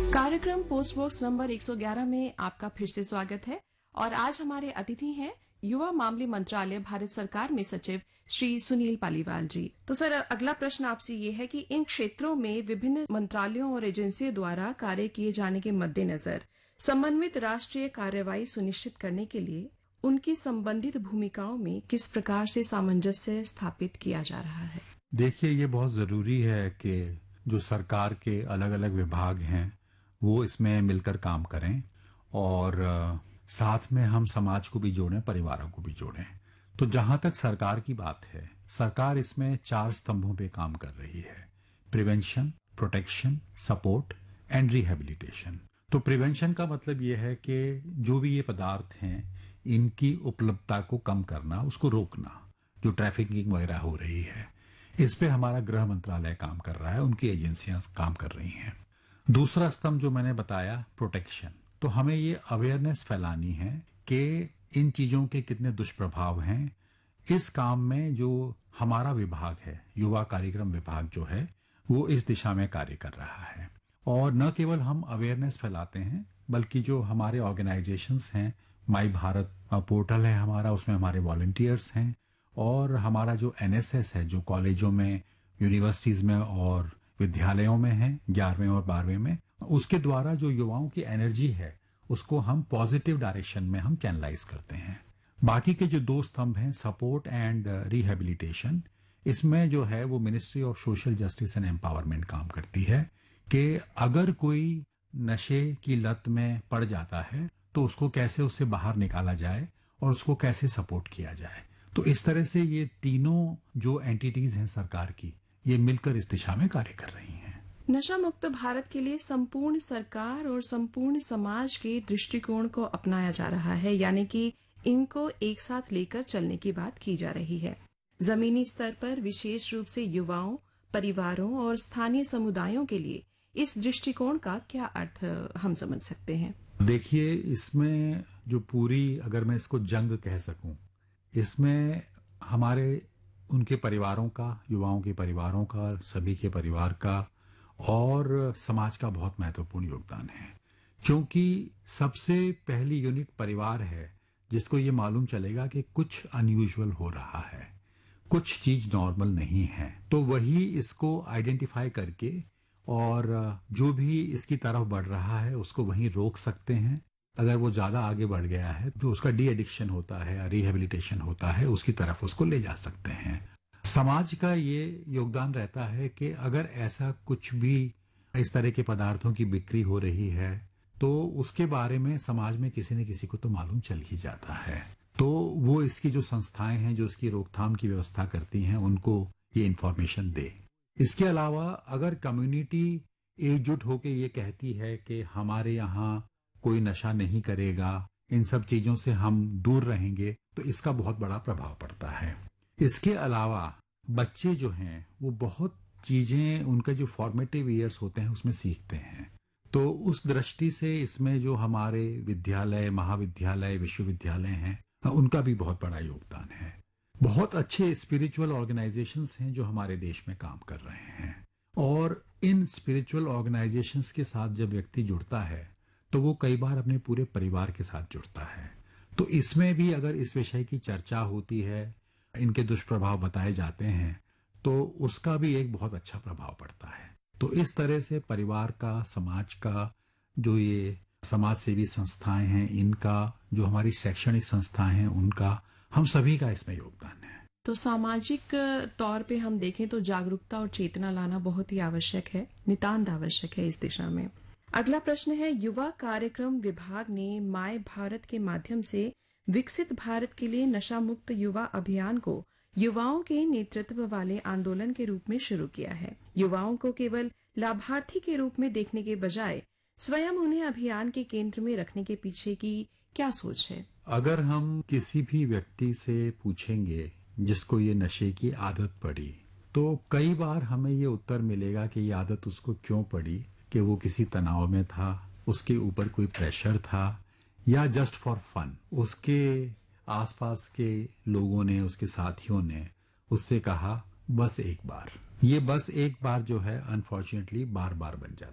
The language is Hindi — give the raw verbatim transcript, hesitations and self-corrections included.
कार्यक्रम पोस्ट बॉक्स नंबर एक सौ ग्यारह में आपका फिर से स्वागत है और आज हमारे अतिथि हैं युवा मामले मंत्रालय भारत सरकार में सचिव श्री सुनील पालीवाल जी। तो सर, अगला प्रश्न आपसे ये है कि इन क्षेत्रों में विभिन्न मंत्रालयों और एजेंसियों द्वारा कार्य किए जाने के मद्देनजर समन्वित राष्ट्रीय कार्रवाई सुनिश्चित करने के लिए उनकी संबंधित भूमिकाओं में किस प्रकार से सामंजस्य स्थापित किया जा रहा है? देखिए, ये बहुत जरूरी है कि जो सरकार के अलग अलग विभाग हैं वो इसमें मिलकर काम करें और साथ में हम समाज को भी जोड़ें, परिवारों को भी जोड़ें। तो जहां तक सरकार की बात है, सरकार इसमें चार स्तंभों पे काम कर रही है: prevention, protection, support and rehabilitation. तो प्रिवेंशन का मतलब ये है कि जो भी ये पदार्थ हैं इनकी उपलब्धता को कम करना, उसको रोकना, जो ट्रैफिकिंग वगैरह हो रही है। इस पे हमारा गृह मंत्रालय काम कर रहा है, उनकी एजेंसियां काम कर रही हैं। दूसरा स्तंभ जो मैंने बताया, प्रोटेक्शन, तो हमें ये अवेयरनेस फैलानी है कि इन चीजों के कितने दुष्प्रभाव हैं। इस काम में जो हमारा विभाग है, युवा कार्यक्रम विभाग जो है, वो इस दिशा में कार्य कर रहा है। और न केवल हम अवेयरनेस फैलाते हैं, बल्कि जो हमारे ऑर्गेनाइजेशंस हैं, माई भारत पोर्टल है हमारा, उसमें हमारे वॉलंटियर्स हैं, और हमारा जो एनएसएस है जो कॉलेजों में, यूनिवर्सिटीज में और विद्यालयों में है, ग्यारहवें और बारहवें में, उसके द्वारा जो युवाओं की एनर्जी है उसको हम पॉजिटिव डायरेक्शन में हम चैनलाइज करते हैं। बाकी के जो दो स्तंभ हैं, सपोर्ट एंड रिहेबिलिटेशन, इसमें जो है वो ministry of social justice and empowerment काम करती है कि अगर कोई नशे की लत में पड़ जाता है तो उसको कैसे उससे बाहर निकाला जाए और उसको कैसे सपोर्ट किया जाए। तो इस तरह से ये तीनों जो एंटिटीज हैं सरकार की, ये मिलकर इस दिशा में कार्य कर रही हैं। नशा मुक्त भारत के लिए संपूर्ण सरकार और संपूर्ण समाज के दृष्टिकोण को अपनाया जा रहा है, यानी कि इनको एक साथ लेकर चलने की बात की जा रही है। जमीनी स्तर पर विशेष रूप से युवाओं, परिवारों और स्थानीय समुदायों के लिए इस दृष्टिकोण का क्या अर्थ हम समझ सकते हैं? देखिए, इसमें जो पूरी, अगर मैं इसको जंग कह सकूं, इसमें हमारे उनके परिवारों का, युवाओं के परिवारों का, सभी के परिवार का और समाज का बहुत महत्वपूर्ण योगदान है। क्योंकि सबसे पहली यूनिट परिवार है जिसको ये मालूम चलेगा कि कुछ अनयूजुअल हो रहा है, कुछ चीज नॉर्मल नहीं है, तो वही इसको आइडेंटिफाई करके और जो भी इसकी तरफ बढ़ रहा है उसको वहीं रोक सकते हैं। अगर वो ज्यादा आगे बढ़ गया है तो उसका डी एडिक्शन होता है, रिहेबिलिटेशन होता है, उसकी तरफ उसको ले जा सकते हैं। समाज का ये योगदान रहता है कि अगर ऐसा कुछ भी इस तरह के पदार्थों की बिक्री हो रही है तो उसके बारे में समाज में किसी न किसी को तो मालूम चल ही जाता है, तो वो इसकी जो संस्थाएं हैं जो इसकी रोकथाम की व्यवस्था करती हैं उनको ये इन्फॉर्मेशन दे। इसके अलावा अगर कम्युनिटी एकजुट होकर ये कहती है कि हमारे यहाँ कोई नशा नहीं करेगा, इन सब चीजों से हम दूर रहेंगे, तो इसका बहुत बड़ा प्रभाव पड़ता है। इसके अलावा बच्चे जो हैं वो बहुत चीजें, उनका जो फॉर्मेटिव ईयर्स होते हैं उसमें सीखते हैं। तो उस दृष्टि से इसमें जो हमारे विद्यालय, महाविद्यालय, विश्वविद्यालय हैं, उनका भी बहुत बड़ा योगदान है। बहुत अच्छे स्पिरिचुअल ऑर्गेनाइजेशंस हैं जो हमारे देश में काम कर रहे हैं, और इन स्पिरिचुअल ऑर्गेनाइजेशंस के साथ जब व्यक्ति जुड़ता है तो वो कई बार अपने पूरे परिवार के साथ जुड़ता है। तो इसमें भी अगर इस विषय की चर्चा होती है, इनके दुष्प्रभाव बताए जाते हैं, तो उसका भी एक बहुत अच्छा प्रभाव पड़ता है। तो इस तरह से परिवार का, समाज का, जो ये समाज सेवी संस्थाएं हैं इनका, जो हमारी शैक्षणिक संस्थाएं हैं उनका, हम सभी का इसमें योगदान है। तो सामाजिक तौर पे हम देखें तो जागरूकता और चेतना लाना बहुत ही आवश्यक है, नितांत आवश्यक है इस दिशा में। अगला प्रश्न है, युवा कार्यक्रम विभाग ने माय भारत के माध्यम से विकसित भारत के लिए नशा मुक्त युवा अभियान को युवाओं के नेतृत्व वाले आंदोलन के रूप में शुरू किया है। युवाओं को केवल लाभार्थी के रूप में देखने के बजाय स्वयं उन्हें अभियान के केंद्र में रखने के पीछे की क्या सोच है? अगर हम किसी भी व्यक्ति से पूछेंगे जिसको ये नशे की आदत पड़ी, तो कई बार हमें ये उत्तर मिलेगा कि ये आदत उसको क्यों पड़ी, कि वो किसी तनाव में था, उसके ऊपर कोई प्रेशर था, या जस्ट फॉर फन उसके आसपास के लोगों ने, उसके साथियों ने उससे कहा बस एक बार। ये बस एक बार जो है अनफॉर्चुनेटली बार बार बन जाता है।